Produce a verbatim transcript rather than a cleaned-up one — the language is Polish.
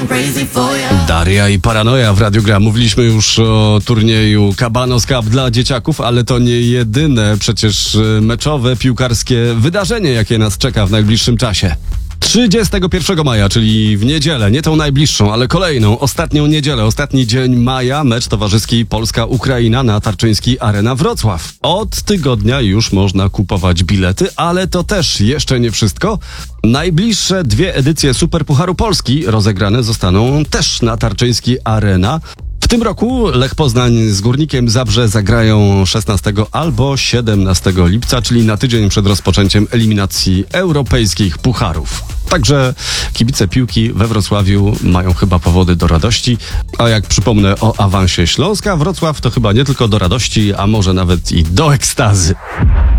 Daria i Paranoja w Radiu Gra. Mówiliśmy już o turnieju Cabanos Cup dla dzieciaków, ale to nie jedyne przecież meczowe, piłkarskie wydarzenie, jakie nas czeka w najbliższym czasie. trzydziestego pierwszego maja, czyli w niedzielę, nie tą najbliższą, ale kolejną, ostatnią niedzielę, ostatni dzień maja, mecz towarzyski Polska-Ukraina na Tarczyńskiej Arena Wrocław. Od tygodnia już można kupować bilety, ale to też jeszcze nie wszystko. Najbliższe dwie edycje Superpucharu Polski rozegrane zostaną też na Tarczyńskiej Arena. W tym roku Lech Poznań z Górnikiem Zabrze zagrają szesnastego albo siedemnastego lipca, czyli na tydzień przed rozpoczęciem eliminacji europejskich pucharów. Także kibice piłki we Wrocławiu mają chyba powody do radości, a jak przypomnę o awansie Śląska, Wrocław to chyba nie tylko do radości, a może nawet i do ekstazy.